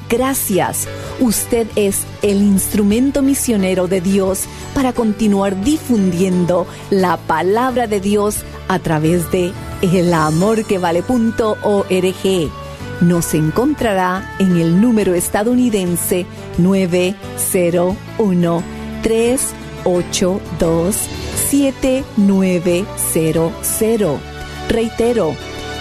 gracias. Usted es el instrumento misionero de Dios para continuar difundiendo la palabra de Dios a través de elamorquevale.org. Nos encontrará en el número estadounidense 901-382-7900. Reitero,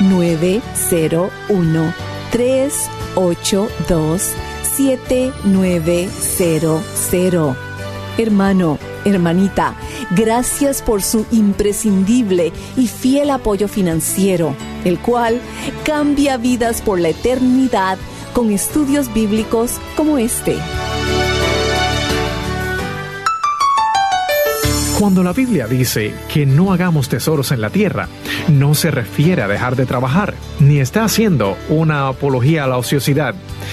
901-382-7900. Hermano, hermanita, gracias por su imprescindible y fiel apoyo financiero, el cual cambia vidas por la eternidad con estudios bíblicos como este. Cuando la Biblia dice que no hagamos tesoros en la tierra, no se refiere a dejar de trabajar, ni está haciendo una apología a la ociosidad.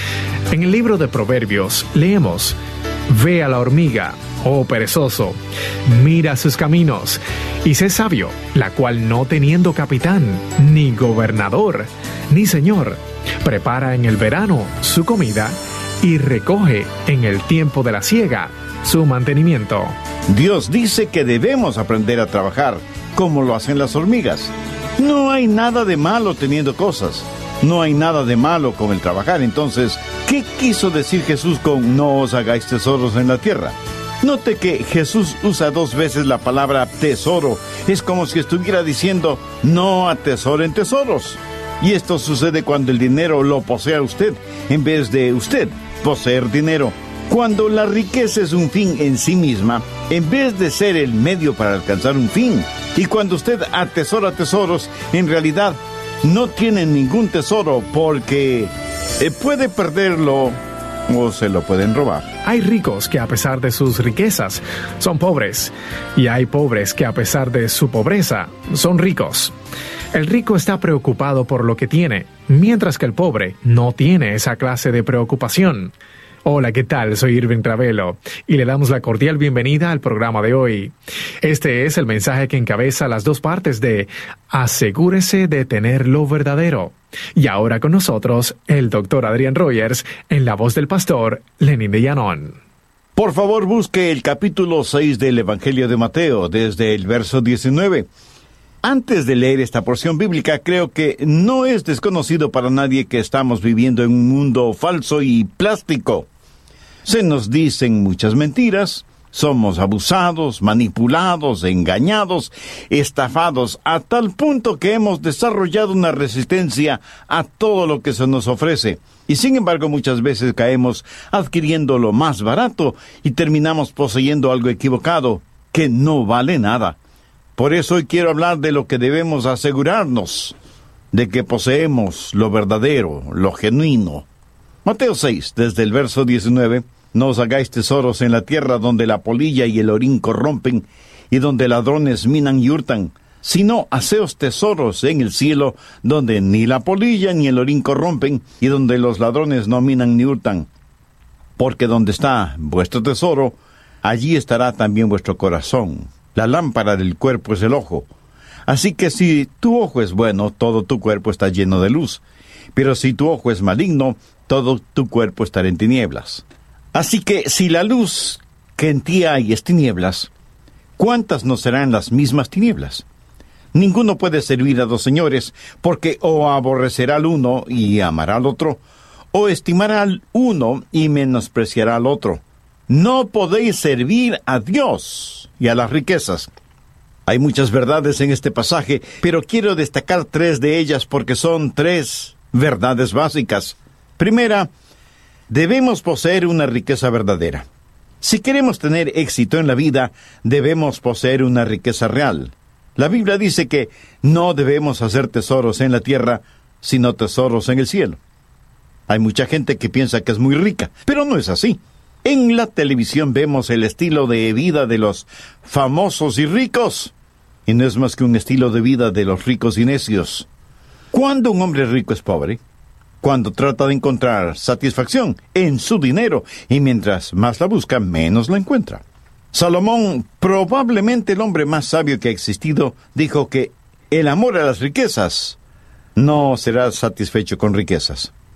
En el libro de Proverbios leemos: «Ve a la hormiga, oh perezoso, mira sus caminos, y sé sabio, la cual no teniendo capitán, ni gobernador, ni señor, prepara en el verano su comida y recoge en el tiempo de la siega su mantenimiento». Dios dice que debemos aprender a trabajar, como lo hacen las hormigas. No hay nada de malo teniendo cosas. No hay nada de malo con el trabajar. Entonces, ¿qué quiso decir Jesús con no os hagáis tesoros en la tierra? Note que Jesús usa 2 veces la palabra tesoro. Es como si estuviera diciendo, no atesoren tesoros. Y esto sucede cuando el dinero lo posee usted, en vez de usted poseer dinero. Cuando la riqueza es un fin en sí misma, en vez de ser el medio para alcanzar un fin. Y cuando usted atesora tesoros, en realidad no tiene ningún tesoro porque puede perderlo o se lo pueden robar. Hay ricos que a pesar de sus riquezas son pobres, y hay pobres que a pesar de su pobreza son ricos. El rico está preocupado por lo que tiene, mientras que el pobre no tiene esa clase de preocupación. Hola, ¿qué tal? Soy Irving Travelo y le damos la cordial bienvenida al programa de hoy. Este es el mensaje que encabeza las 2 partes de Asegúrese de tener lo verdadero. Y ahora con nosotros, el Dr. Adrian Rogers, en la voz del pastor Lenin de Llanón. Por favor, busque el capítulo 6 del Evangelio de Mateo, desde el verso 19. Antes de leer esta porción bíblica, creo que no es desconocido para nadie que estamos viviendo en un mundo falso y plástico. Se nos dicen muchas mentiras, somos abusados, manipulados, engañados, estafados, a tal punto que hemos desarrollado una resistencia a todo lo que se nos ofrece. Y sin embargo, muchas veces caemos adquiriendo lo más barato y terminamos poseyendo algo equivocado, que no vale nada. Por eso hoy quiero hablar de lo que debemos asegurarnos, de que poseemos lo verdadero, lo genuino. Mateo 6, desde el verso 19, no os hagáis tesoros en la tierra donde la polilla y el orín corrompen, y donde ladrones minan y hurtan, sino haceos tesoros en el cielo, donde ni la polilla ni el orín corrompen, y donde los ladrones no minan ni hurtan. Porque donde está vuestro tesoro, allí estará también vuestro corazón. La lámpara del cuerpo es el ojo. Así que si tu ojo es bueno, todo tu cuerpo está lleno de luz. Pero si tu ojo es maligno, todo tu cuerpo estará en tinieblas. Así que si la luz que en ti hay es tinieblas, ¿cuántas no serán las mismas tinieblas? Ninguno puede servir a 2 señores, porque o aborrecerá al uno y amará al otro, o estimará al uno y menospreciará al otro. No podéis servir a Dios y a las riquezas. Hay muchas verdades en este pasaje, pero quiero destacar 3 de ellas porque son 3 verdades básicas. Primera, debemos poseer una riqueza verdadera. Si queremos tener éxito en la vida, debemos poseer una riqueza real. La Biblia dice que no debemos hacer tesoros en la tierra, sino tesoros en el cielo. Hay mucha gente que piensa que es muy rica, pero no es así. En la televisión vemos el estilo de vida de los famosos y ricos, y no es más que un estilo de vida de los ricos y necios. ¿Cuándo un hombre rico es pobre? Cuando trata de encontrar satisfacción en su dinero, y mientras más la busca, menos la encuentra. Salomón, probablemente el hombre más sabio que ha existido, dijo que el amor a las riquezas no será satisfecho con riquezas.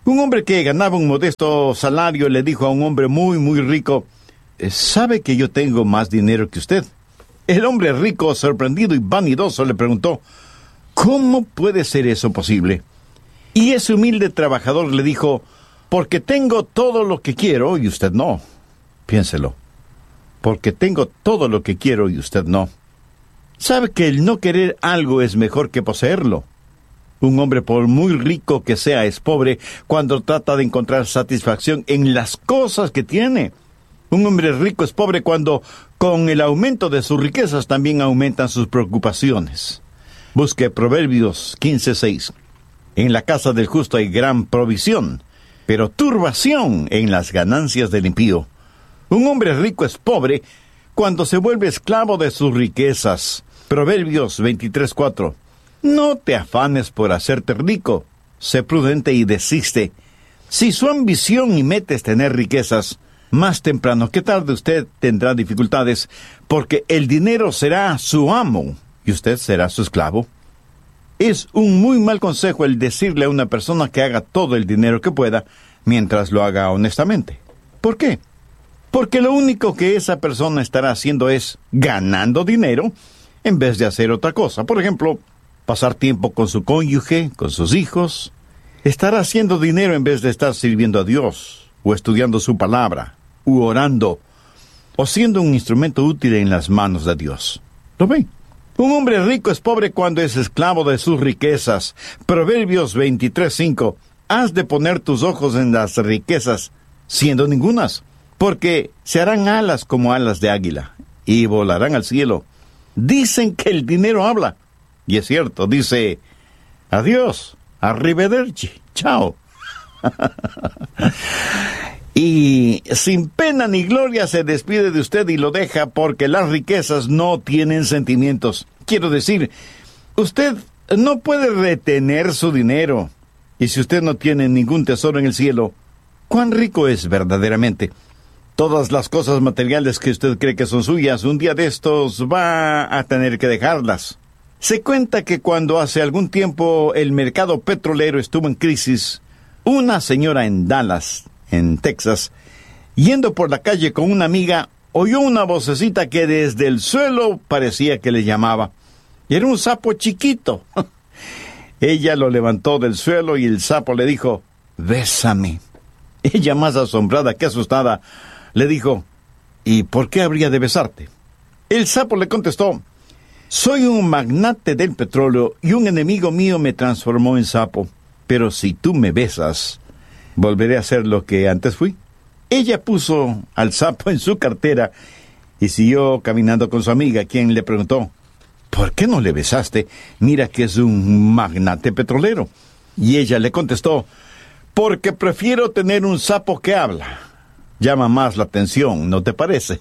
Un hombre que ganaba un modesto salario le dijo a un hombre muy rico: ¿sabe que yo tengo más dinero que usted? El hombre rico, sorprendido y vanidoso, le preguntó: ¿cómo puede ser eso posible? Y ese humilde trabajador le dijo: porque tengo todo lo que quiero y usted no. Piénselo. Porque tengo todo lo que quiero y usted no. ¿Sabe que el no querer algo es mejor que poseerlo? Un hombre, por muy rico que sea, es pobre cuando trata de encontrar satisfacción en las cosas que tiene. Un hombre rico es pobre cuando, con el aumento de sus riquezas, también aumentan sus preocupaciones. Busque Proverbios 15:6. En la casa del justo hay gran provisión, pero turbación en las ganancias del impío. Un hombre rico es pobre cuando se vuelve esclavo de sus riquezas. Proverbios 23:4. No te afanes por hacerte rico, sé prudente y desiste. Si su ambición y meta es tener riquezas, más temprano que tarde usted tendrá dificultades, porque el dinero será su amo y usted será su esclavo. Es un muy mal consejo el decirle a una persona que haga todo el dinero que pueda, mientras lo haga honestamente. ¿Por qué? Porque lo único que esa persona estará haciendo es ganando dinero, en vez de hacer otra cosa. Por ejemplo, pasar tiempo con su cónyuge, con sus hijos. Estará haciendo dinero en vez de estar sirviendo a Dios, o estudiando su palabra, u orando, o siendo un instrumento útil en las manos de Dios. ¿Lo ven? Un hombre rico es pobre cuando es esclavo de sus riquezas. Proverbios 23:5. Has de poner tus ojos en las riquezas, siendo ningunas, porque se harán alas como alas de águila, y volarán al cielo. Dicen que el dinero habla. Y es cierto, dice: adiós, arrivederci, chao. Y sin pena ni gloria se despide de usted y lo deja porque las riquezas no tienen sentimientos. Quiero decir, usted no puede retener su dinero. Y si usted no tiene ningún tesoro en el cielo, ¿cuán rico es verdaderamente? Todas las cosas materiales que usted cree que son suyas, un día de estos va a tener que dejarlas. Se cuenta que cuando hace algún tiempo el mercado petrolero estuvo en crisis, una señora en Dallas, en Texas, yendo por la calle con una amiga, oyó una vocecita que desde el suelo parecía que le llamaba. Y era un sapo chiquito. Ella lo levantó del suelo y el sapo le dijo: bésame. Ella, más asombrada que asustada, le dijo: ¿y por qué habría de besarte? El sapo le contestó: soy un magnate del petróleo y un enemigo mío me transformó en sapo. Pero si tú me besas, volveré a ser lo que antes fui. Ella puso al sapo en su cartera y siguió caminando con su amiga, quien le preguntó: ¿por qué no le besaste? Mira que es un magnate petrolero. Y ella le contestó: porque prefiero tener un sapo que habla. Llama más la atención, ¿no te parece?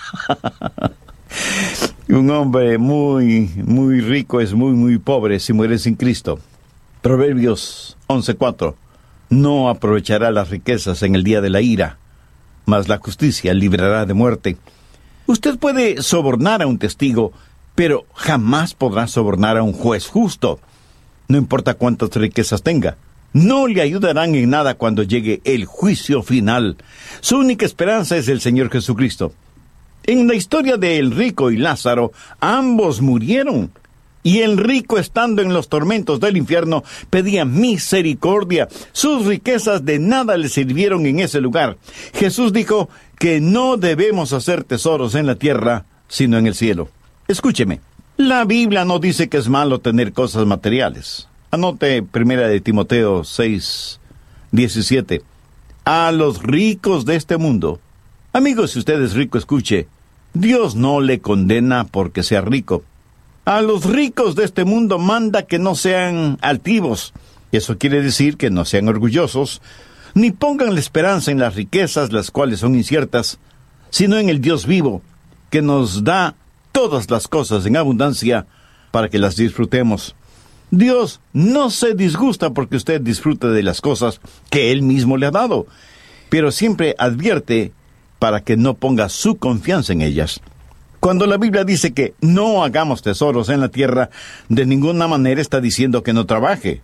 Un hombre muy rico es muy pobre si muere sin Cristo. Proverbios 11:4. No aprovechará las riquezas en el día de la ira, mas la justicia librará de muerte. Usted puede sobornar a un testigo, pero jamás podrá sobornar a un juez justo. No importa cuántas riquezas tenga, no le ayudarán en nada cuando llegue el juicio final. Su única esperanza es el Señor Jesucristo. En la historia de el rico y Lázaro, ambos murieron. Y el rico, estando en los tormentos del infierno, pedía misericordia. Sus riquezas de nada le sirvieron en ese lugar. Jesús dijo que no debemos hacer tesoros en la tierra, sino en el cielo. Escúcheme, la Biblia no dice que es malo tener cosas materiales. Anote 1 Timoteo 6:17. A los ricos de este mundo. Amigos, si usted es rico, escuche. Dios no le condena porque sea rico. A los ricos de este mundo manda que no sean altivos. Eso quiere decir que no sean orgullosos, ni pongan la esperanza en las riquezas, las cuales son inciertas, sino en el Dios vivo, que nos da todas las cosas en abundancia para que las disfrutemos. Dios no se disgusta porque usted disfrute de las cosas que Él mismo le ha dado, pero siempre advierte para que no ponga su confianza en ellas. Cuando la Biblia dice que no hagamos tesoros en la tierra, de ninguna manera está diciendo que no trabaje.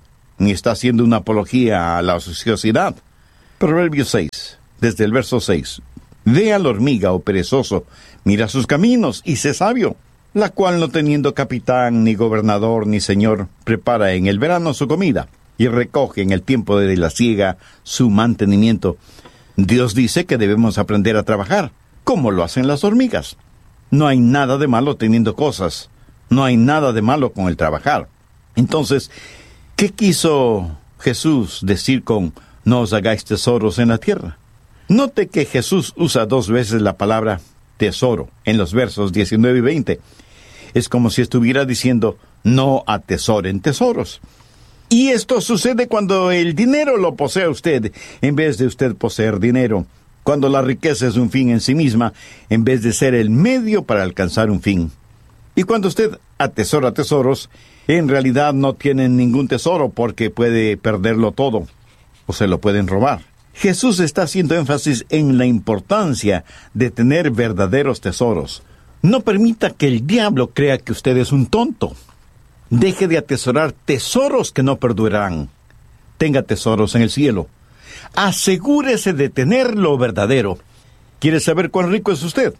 ni está haciendo una apología a la ociosidad. Proverbios 6, desde el verso 6. Ve a la hormiga, oh perezoso, mira sus caminos y sé sabio, la cual no teniendo capitán, ni gobernador, ni señor, prepara en el verano su comida, y recoge en el tiempo de la siega su mantenimiento. Dios dice que debemos aprender a trabajar, como lo hacen las hormigas. No hay nada de malo teniendo cosas, no hay nada de malo con el trabajar. Entonces, ¿qué quiso Jesús decir con no os hagáis tesoros en la tierra? Note que Jesús usa 2 veces la palabra tesoro en los versos 19 y 20. Es como si estuviera diciendo no atesoren tesoros. Y esto sucede cuando el dinero lo posee usted, en vez de usted poseer dinero. Cuando la riqueza es un fin en sí misma, en vez de ser el medio para alcanzar un fin. Y cuando usted atesora tesoros, en realidad no tiene ningún tesoro porque puede perderlo todo, o se lo pueden robar. Jesús está haciendo énfasis en la importancia de tener verdaderos tesoros. No permita que el diablo crea que usted es un tonto. Deje de atesorar tesoros que no perdurarán. Tenga tesoros en el cielo. Asegúrese de tener lo verdadero. ¿Quiere saber cuán rico es usted?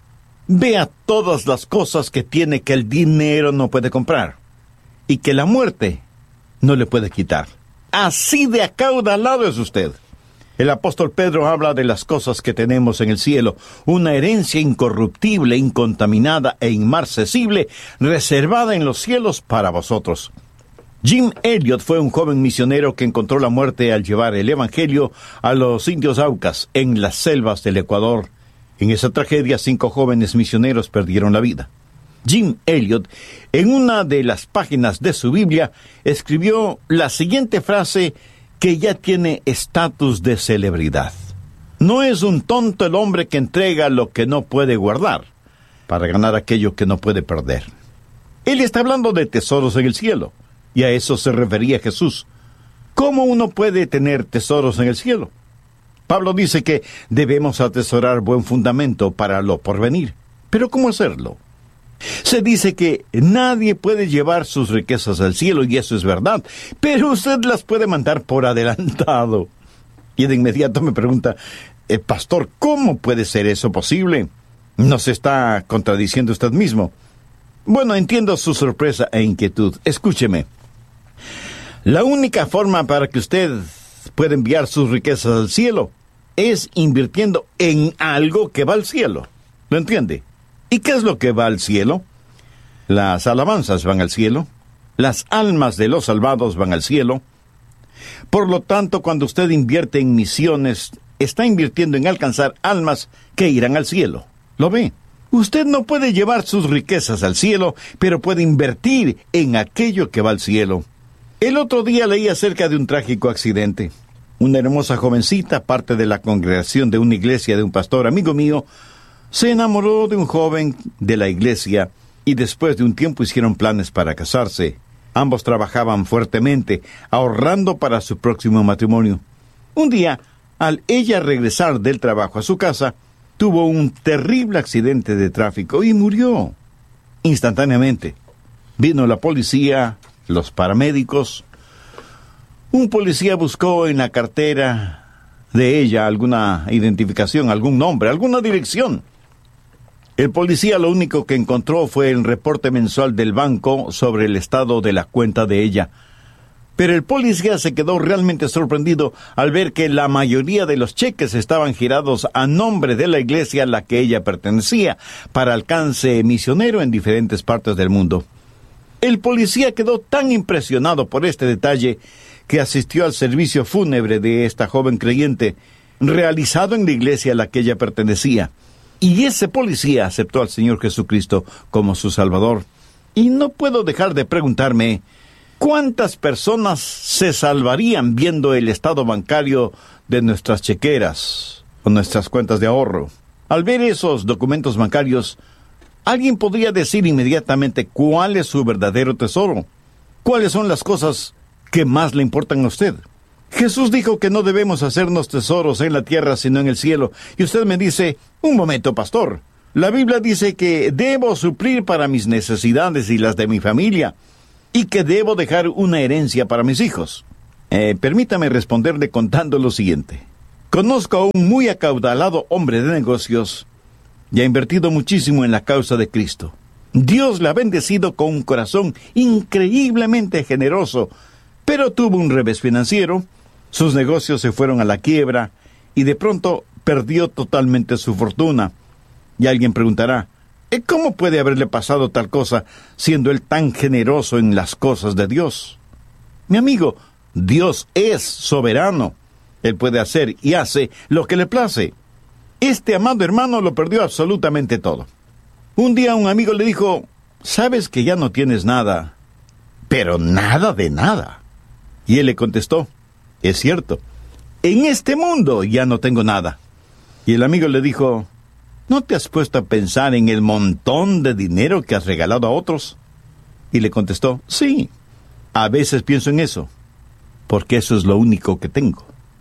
Vea todas las cosas que tiene que el dinero no puede comprar y que la muerte no le puede quitar. Así de acaudalado es usted. El apóstol Pedro habla de las cosas que tenemos en el cielo, una herencia incorruptible, incontaminada e inmarcesible, reservada en los cielos para vosotros. Jim Elliot fue un joven misionero que encontró la muerte al llevar el evangelio a los indios Aucas en las selvas del Ecuador. En esa tragedia, 5 jóvenes misioneros perdieron la vida. Jim Elliot, en una de las páginas de su Biblia, escribió la siguiente frase que ya tiene estatus de celebridad. No es un tonto el hombre que entrega lo que no puede guardar, para ganar aquello que no puede perder. Él está hablando de tesoros en el cielo, y a eso se refería Jesús. ¿Cómo uno puede tener tesoros en el cielo? Pablo dice que debemos atesorar buen fundamento para lo porvenir. ¿Pero cómo hacerlo? Se dice que nadie puede llevar sus riquezas al cielo, y eso es verdad, pero usted las puede mandar por adelantado. Y de inmediato me pregunta, pastor, ¿cómo puede ser eso posible? ¿No se está contradiciendo usted mismo? Bueno, entiendo su sorpresa e inquietud. Escúcheme. La única forma para que usted pueda enviar sus riquezas al cielo es invirtiendo en algo que va al cielo. ¿Lo entiende? ¿Y qué es lo que va al cielo? Las alabanzas van al cielo. Las almas de los salvados van al cielo. Por lo tanto, cuando usted invierte en misiones, está invirtiendo en alcanzar almas que irán al cielo. ¿Lo ve? Usted no puede llevar sus riquezas al cielo, pero puede invertir en aquello que va al cielo. El otro día leí acerca de un trágico accidente. Una hermosa jovencita, parte de la congregación de una iglesia de un pastor amigo mío, se enamoró de un joven de la iglesia y después de un tiempo hicieron planes para casarse. Ambos trabajaban fuertemente, ahorrando para su próximo matrimonio. Un día, al ella regresar del trabajo a su casa, tuvo un terrible accidente de tráfico y murió instantáneamente. Vino la policía, los paramédicos. Un policía buscó en la cartera de ella alguna identificación, algún nombre, alguna dirección. El policía lo único que encontró fue el reporte mensual del banco sobre el estado de la cuenta de ella. Pero el policía se quedó realmente sorprendido al ver que la mayoría de los cheques estaban girados a nombre de la iglesia a la que ella pertenecía, para alcance misionero en diferentes partes del mundo. El policía quedó tan impresionado por este detalle que asistió al servicio fúnebre de esta joven creyente, realizado en la iglesia a la que ella pertenecía. Y ese policía aceptó al Señor Jesucristo como su Salvador. Y no puedo dejar de preguntarme, ¿cuántas personas se salvarían viendo el estado bancario de nuestras chequeras o nuestras cuentas de ahorro? Al ver esos documentos bancarios, alguien podría decir inmediatamente cuál es su verdadero tesoro. ¿Cuáles son las cosas que más le importan a usted? Jesús dijo que no debemos hacernos tesoros en la tierra, sino en el cielo. Y usted me dice, un momento, pastor. La Biblia dice que debo suplir para mis necesidades y las de mi familia, y que debo dejar una herencia para mis hijos. Permítame responderle contando lo siguiente. Conozco a un muy acaudalado hombre de negocios y ha invertido muchísimo en la causa de Cristo. Dios le ha bendecido con un corazón increíblemente generoso, pero tuvo un revés financiero, sus negocios se fueron a la quiebra y de pronto perdió totalmente su fortuna. Y alguien preguntará, ¿cómo puede haberle pasado tal cosa siendo él tan generoso en las cosas de Dios? Mi amigo, Dios es soberano. Él puede hacer y hace lo que le place. Este amado hermano lo perdió absolutamente todo. Un día un amigo le dijo, ¿sabes que ya no tienes nada? Pero nada de nada. Y él le contestó, es cierto, en este mundo ya no tengo nada. Y el amigo le dijo, ¿no te has puesto a pensar en el montón de dinero que has regalado a otros? Y le contestó, sí, a veces pienso en eso, porque eso es lo único que tengo.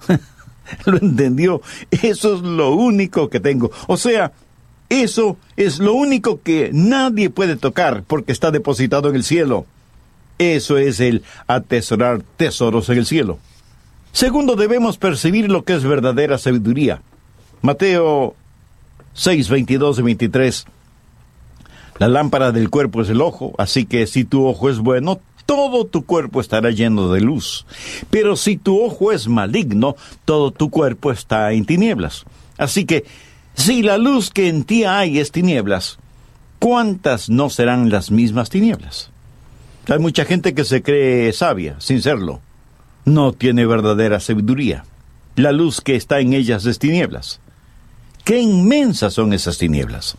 ¿Lo entendió? Eso es lo único que tengo. O sea, eso es lo único que nadie puede tocar porque está depositado en el cielo. Eso es el atesorar tesoros en el cielo. Segundo, debemos percibir lo que es verdadera sabiduría. Mateo 6, 22 y 23. La lámpara del cuerpo es el ojo, así que si tu ojo es bueno, todo tu cuerpo estará lleno de luz. Pero si tu ojo es maligno, todo tu cuerpo está en tinieblas. Así que, si la luz que en ti hay es tinieblas, ¿cuántas no serán las mismas tinieblas? Hay mucha gente que se cree sabia, sin serlo. No tiene verdadera sabiduría. La luz que está en ellas es tinieblas. ¡Qué inmensas son esas tinieblas!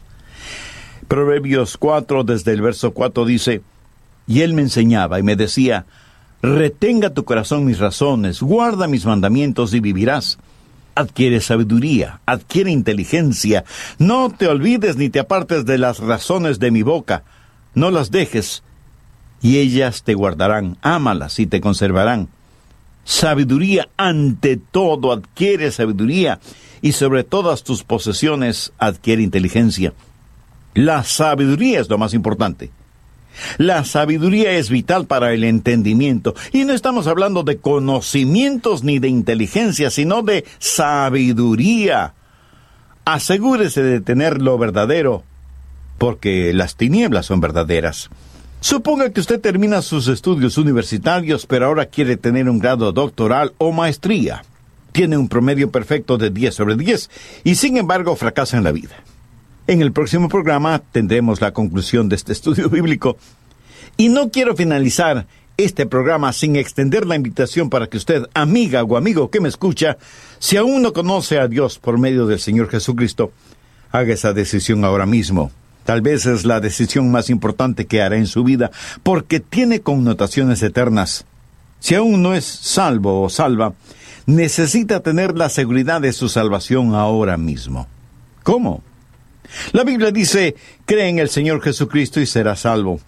Proverbios 4, desde el verso 4 dice, y él me enseñaba y me decía, retenga tu corazón mis razones, guarda mis mandamientos y vivirás. Adquiere sabiduría, adquiere inteligencia, no te olvides ni te apartes de las razones de mi boca, no las dejes, y ellas te guardarán, ámalas y te conservarán. Sabiduría ante todo, adquiere sabiduría, y sobre todas tus posesiones adquiere inteligencia. La sabiduría es lo más importante. La sabiduría es vital para el entendimiento, y no estamos hablando de conocimientos ni de inteligencia, sino de sabiduría. Asegúrese de tener lo verdadero, porque las tinieblas son verdaderas. Suponga que usted termina sus estudios universitarios, pero ahora quiere tener un grado doctoral o maestría. Tiene un promedio perfecto de 10 sobre 10, y sin embargo fracasa en la vida. En el próximo programa tendremos la conclusión de este estudio bíblico. Y no quiero finalizar este programa sin extender la invitación para que usted, amiga o amigo que me escucha, si aún no conoce a Dios por medio del Señor Jesucristo, haga esa decisión ahora mismo. Tal vez es la decisión más importante que hará en su vida, porque tiene connotaciones eternas. Si aún no es salvo o salva, necesita tener la seguridad de su salvación ahora mismo. ¿Cómo? La Biblia dice, cree en el Señor Jesucristo y será salvo.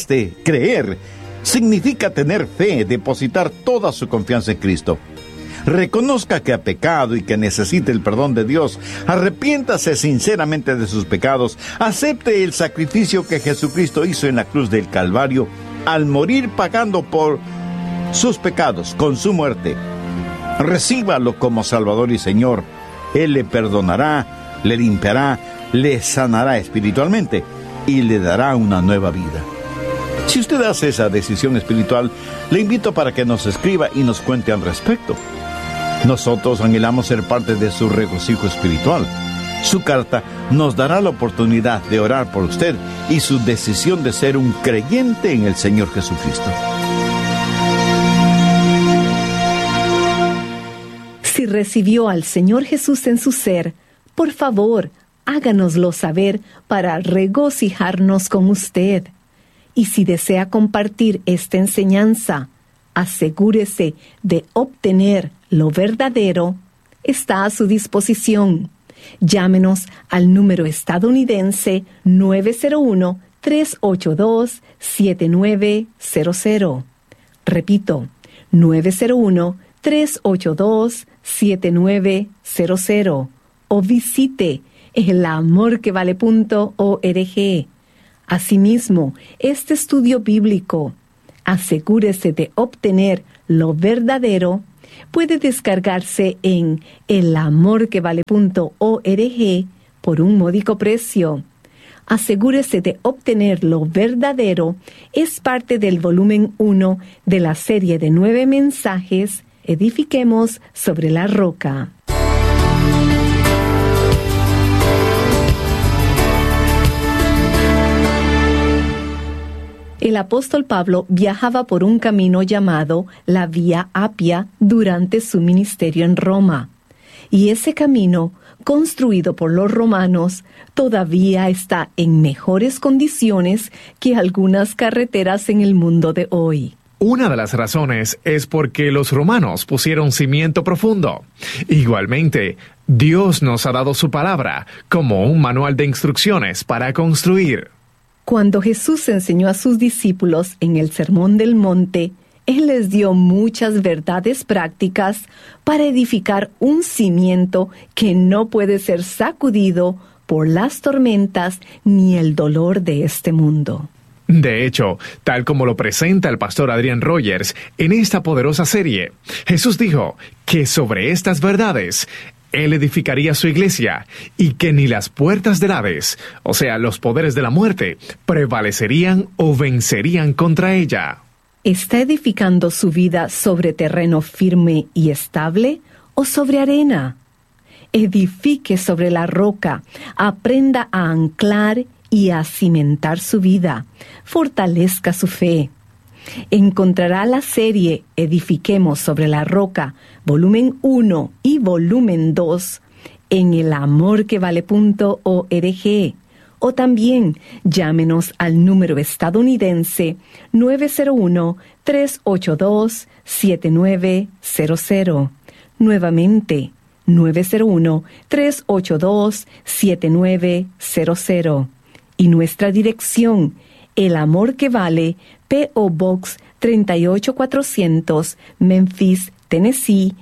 Creer significa tener fe, depositar toda su confianza en Cristo. Reconozca que ha pecado y que necesita el perdón de Dios. Arrepiéntase sinceramente de sus pecados. Acepte el sacrificio que Jesucristo hizo en la cruz del Calvario al morir pagando por sus pecados con su muerte. Recíbalo como Salvador y Señor. Él le perdonará, le limpiará, le sanará espiritualmente y le dará una nueva vida. Si usted hace esa decisión espiritual, le invito para que nos escriba y nos cuente al respecto. Nosotros anhelamos ser parte de su regocijo espiritual. Su carta nos dará la oportunidad de orar por usted y su decisión de ser un creyente en el Señor Jesucristo. Si recibió al Señor Jesús en su ser, por favor, háganoslo saber para regocijarnos con usted. Y si desea compartir esta enseñanza, asegúrese de obtener lo verdadero. Está a su disposición. Llámenos al número estadounidense 901-382-7900. Repito, 901-382-7900. O visite elamorquevale.org. Asimismo, este estudio bíblico, asegúrese de obtener lo verdadero, puede descargarse en elamorquevale.org por un módico precio. Asegúrese de obtener lo verdadero. Es parte del volumen 1 de la serie de 9 mensajes Edifiquemos sobre la roca. El apóstol Pablo viajaba por un camino llamado la Vía Apia durante su ministerio en Roma. Y ese camino, construido por los romanos, todavía está en mejores condiciones que algunas carreteras en el mundo de hoy. Una de las razones es porque los romanos pusieron cimiento profundo. Igualmente, Dios nos ha dado su palabra como un manual de instrucciones para construir. Cuando Jesús enseñó a sus discípulos en el Sermón del Monte, Él les dio muchas verdades prácticas para edificar un cimiento que no puede ser sacudido por las tormentas ni el dolor de este mundo. De hecho, tal como lo presenta el pastor Adrian Rogers en esta poderosa serie, Jesús dijo que sobre estas verdades Él edificaría su iglesia y que ni las puertas del Hades, o sea, los poderes de la muerte, prevalecerían o vencerían contra ella. ¿Está edificando su vida sobre terreno firme y estable o sobre arena? Edifique sobre la roca, aprenda a anclar y a cimentar su vida, fortalezca su fe. Encontrará la serie Edifiquemos sobre la roca, volumen 1 y volumen 2, en elamorquevale.org, o también llámenos al número estadounidense 901-382-7900. Nuevamente, 901-382-7900. Y nuestra dirección, El Amor que Vale, P.O. Box 38400, Memphis, Tennessee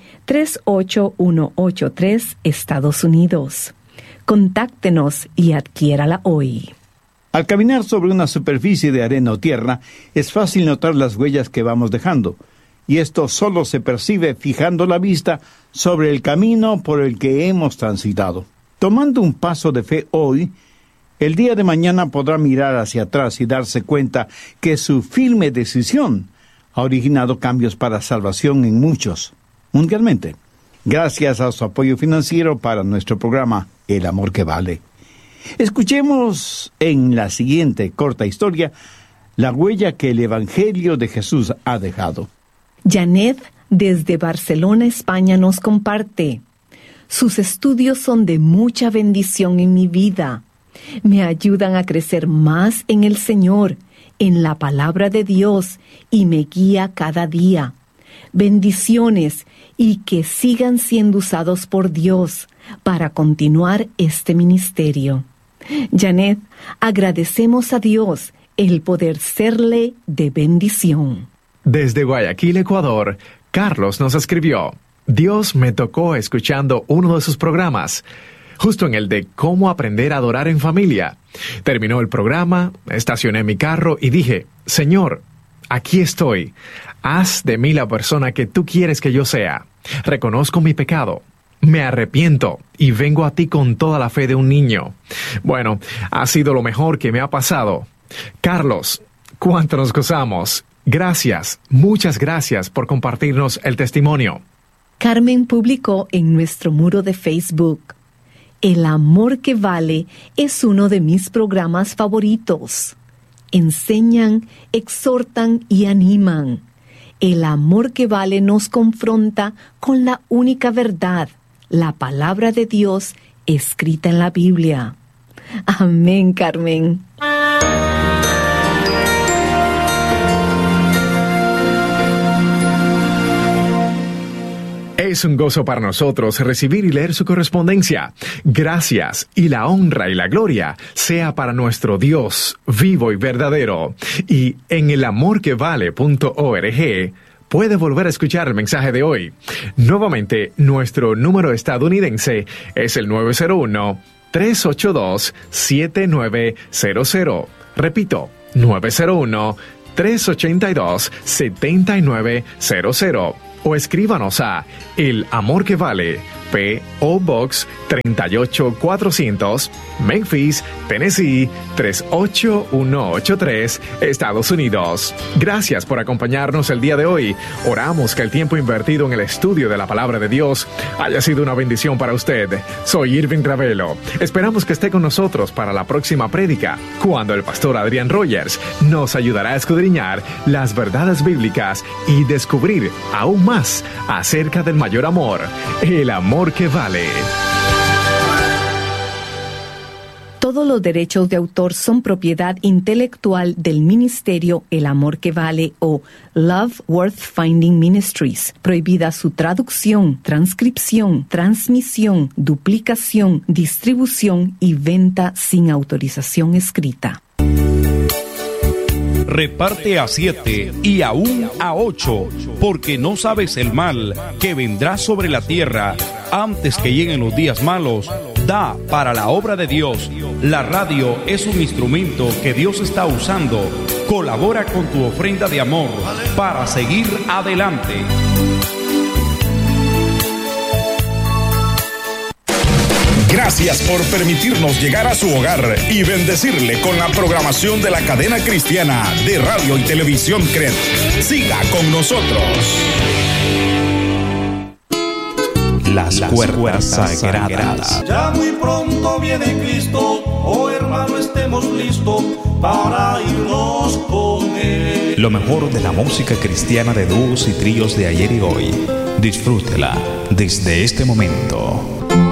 38183, Estados Unidos. Contáctenos y adquiérala hoy. Al caminar sobre una superficie de arena o tierra, es fácil notar las huellas que vamos dejando, y esto solo se percibe fijando la vista sobre el camino por el que hemos transitado. Tomando un paso de fe hoy, el día de mañana podrá mirar hacia atrás y darse cuenta que su firme decisión ha originado cambios para salvación en muchos, mundialmente, gracias a su apoyo financiero para nuestro programa El Amor que Vale. Escuchemos en la siguiente corta historia la huella que el Evangelio de Jesús ha dejado. Janet, desde Barcelona, España, nos comparte: sus estudios son de mucha bendición en mi vida. Me ayudan a crecer más en el Señor, en la palabra de Dios, y me guía cada día. Bendiciones, y que sigan siendo usados por Dios para continuar este ministerio. Janet, agradecemos a Dios el poder serle de bendición. Desde Guayaquil, Ecuador, Carlos nos escribió: Dios me tocó escuchando uno de sus programas, justo en el de cómo aprender a adorar en familia. Terminó el programa, estacioné mi carro y dije: Señor, aquí estoy. Haz de mí la persona que tú quieres que yo sea. Reconozco mi pecado. Me arrepiento y vengo a ti con toda la fe de un niño. Bueno, ha sido lo mejor que me ha pasado. Carlos, cuánto nos gozamos. Gracias, muchas gracias por compartirnos el testimonio. Carmen publicó en nuestro muro de Facebook: El Amor que Vale es uno de mis programas favoritos. Enseñan, exhortan y animan. El Amor que Vale nos confronta con la única verdad, la palabra de Dios escrita en la Biblia. Amén, Carmen. Es un gozo para nosotros recibir y leer su correspondencia. Gracias, y la honra y la gloria sea para nuestro Dios vivo y verdadero. Y en elamorquevale.org puede volver a escuchar el mensaje de hoy. Nuevamente, nuestro número estadounidense es el 901-382-7900. Repito, 901 382-7900 o escríbanos a El Amor que Vale, P.O. Box 38400, Memphis, Tennessee 38183, Estados Unidos. Gracias por acompañarnos el día de hoy. Oramos que el tiempo invertido en el estudio de la Palabra de Dios haya sido una bendición para usted. Soy Irving Ravelo. Esperamos que esté con nosotros para la próxima prédica, cuando el pastor Adrian Rogers nos ayudará a escudriñar las verdades bíblicas y descubrir aún más acerca del mayor amor, el amor que vale. Todos los derechos de autor son propiedad intelectual del ministerio El Amor que Vale o Love Worth Finding Ministries. Prohibida su traducción, transcripción, transmisión, duplicación, distribución y venta sin autorización escrita. Reparte a 7 y aún a 8, porque no sabes el mal que vendrá sobre la tierra antes que lleguen los días malos. Da para la obra de Dios. La radio es un instrumento que Dios está usando. Colabora con tu ofrenda de amor para seguir adelante. Gracias por permitirnos llegar a su hogar y bendecirle con la programación de la cadena cristiana de radio y televisión CRED. Siga con nosotros. Las cuerdas sagradas. Ya muy pronto viene Cristo, oh hermano, estemos listos para irnos con Él. Lo mejor de la música cristiana de dúos y tríos de ayer y hoy. Disfrútela desde este momento.